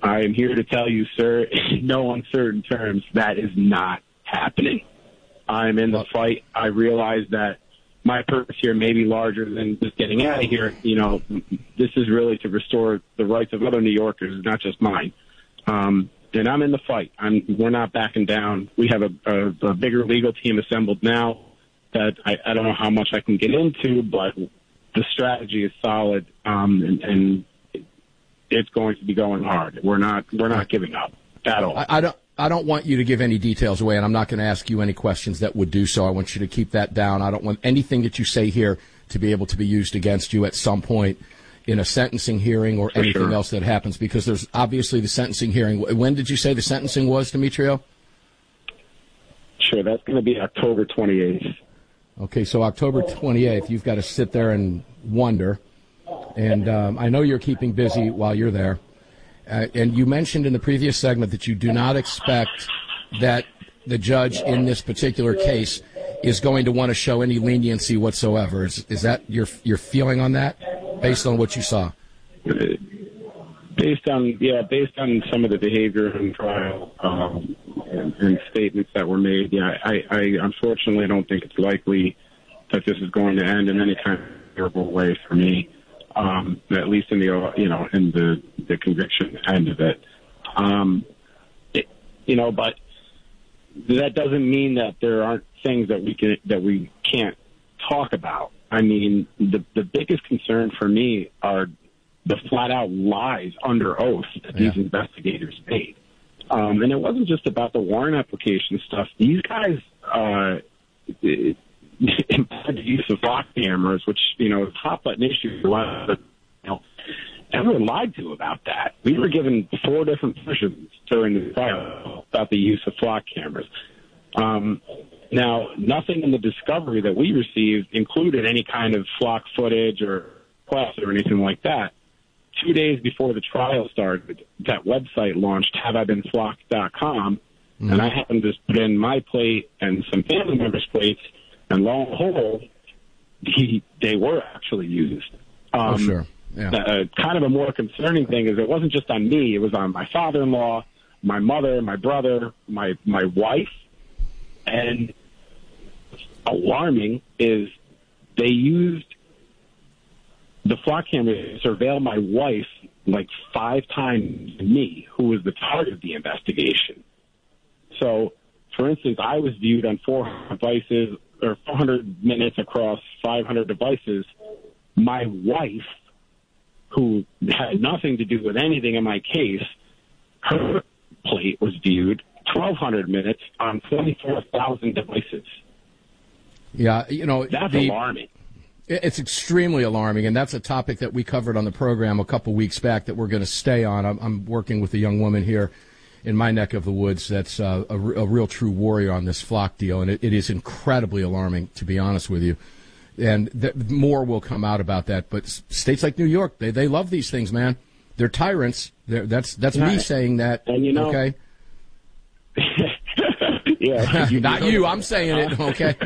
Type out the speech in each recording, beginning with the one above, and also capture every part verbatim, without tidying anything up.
I am here to tell you, sir, in no uncertain terms, that is not happening. I'm in the fight. I realize that my purpose here may be larger than just getting out of here. You know, this is really to restore the rights of other New Yorkers, not just mine. Um, and I'm in the fight. I'm, we're not backing down. We have a, a, a bigger legal team assembled now that I, I don't know how much I can get into, but the strategy is solid, um, and, and it's going to be going hard. We're not we're not giving up at all. I, I don't I don't want you to give any details away, and I'm not going to ask you any questions that would do so. I want you to keep that down. I don't want anything that you say here to be able to be used against you at some point in a sentencing hearing or For anything sure. else that happens, because there's obviously the sentencing hearing. When did you say the sentencing was, Demetrio? Sure, that's going to be October twenty-eighth. Okay, so October twenty-eighth, you've got to sit there and wonder. And um, I know you're keeping busy while you're there. Uh, and you mentioned in the previous segment that you do not expect that the judge in this particular case is going to want to show any leniency whatsoever. Is, is that your your feeling on that, based on what you saw? Based on, yeah, based on some of the behavior in trial um, and, and statements that were made, yeah, I, I unfortunately don't think it's likely that this is going to end in any kind of favorable way for me, um, at least in the, you know, in the, the conviction end of it. Um, it. You know, but that doesn't mean that there aren't things that we can, that we can't talk about. I mean, the, the biggest concern for me are the flat-out lies under oath that yeah. these investigators made. Um, and it wasn't just about the warrant application stuff. These guys uh, implied the use of lock cameras, which, you know, is a hot-button issue. A lot of, you know, everyone lied to about that. We were given four different versions during the trial about the use of flock cameras. Um, now, nothing in the discovery that we received included any kind of flock footage or requests or anything like that. Two days before the trial started, that website launched, have I been flocked dot com, mm-hmm. and I happened to put in my plate and some family members' plates, and lo and behold, he, they were actually used. Um, oh, sure. Yeah. Uh, kind of a more concerning thing is it wasn't just on me. It was on my father-in-law, my mother, my brother, my, my wife, and alarming is they used the flock camera to surveil my wife like five times me, who was the target of the investigation. So, for instance, I was viewed on four hundred devices, or four hundred minutes across five hundred devices. My wife, who had nothing to do with anything in my case, her plate was viewed twelve hundred minutes on twenty-four thousand devices. Yeah, you know, that's the, alarming. It's extremely alarming, and that's a topic that we covered on the program a couple weeks back that we're going to stay on. I'm, I'm working with a young woman here in my neck of the woods that's uh, a, a real true warrior on this flock deal, and it, it is incredibly alarming, to be honest with you. And th- more will come out about that. But states like New York, they they love these things, man. They're tyrants. They're, that's that's me saying that. And you know, okay. yeah, you not know, you. I'm saying it. Okay.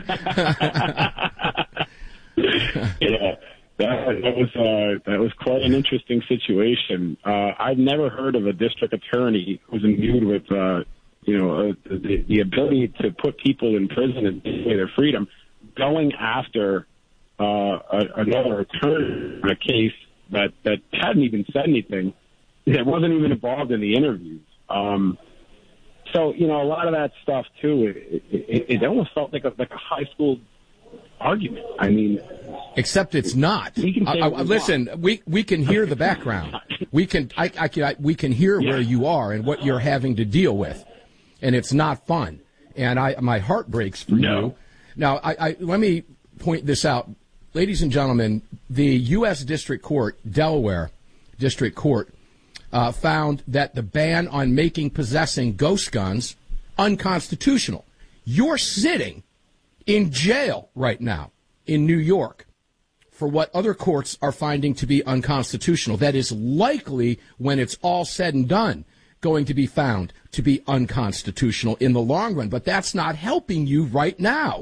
yeah, that, that was uh, that was quite an interesting situation. Uh, I've never heard of a district attorney who's imbued with, uh, you know, uh, the, the ability to put people in prison and take away their freedom, going after uh, a, another attorney in a case that that hadn't even said anything, that wasn't even involved in the interviews. Um, so, you know, a lot of that stuff too. It, it, it almost felt like a like a high school argument. I mean, except it's not. We can say I, I, we listen, want. we we can hear the background. We can I, I can I, we can hear yeah. where you are and what you're having to deal with, and it's not fun. And I my heart breaks for no. you. Now, I, I let me point this out, ladies and gentlemen. The U S District Court, Delaware District Court, uh, found that the ban on making, possessing ghost guns unconstitutional. You're sitting in jail right now in New York for what other courts are finding to be unconstitutional. That is likely, when it's all said and done, going to be found to be unconstitutional in the long run. But that's not helping you right now.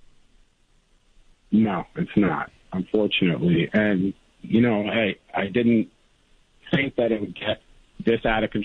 No, it's not, unfortunately. And, you know, hey, I didn't think that it would get this out of control.